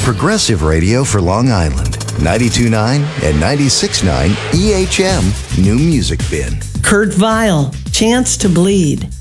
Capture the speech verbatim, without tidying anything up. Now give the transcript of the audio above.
Progressive radio for Long Island. ninety-two point nine and ninety-six point nine E H M New Music Bin. Kurt Vile, Chance to Bleed.